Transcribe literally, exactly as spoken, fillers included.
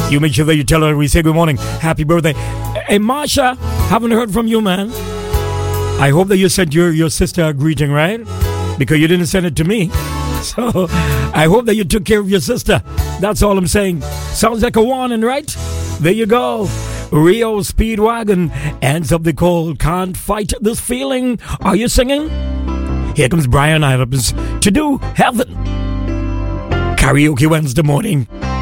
You make sure that you tell her we say good morning, happy birthday. Hey, Marsha, haven't heard from you, man. I hope that you sent your, your sister a greeting, right? Because you didn't send it to me. So I hope that you took care of your sister. That's all I'm saying. Sounds like a warning, right? There you go. Rio Speedwagon ends up the call. Can't fight this feeling. Are you singing? Here comes Brian Adams to do Heaven. Karaoke Wednesday morning.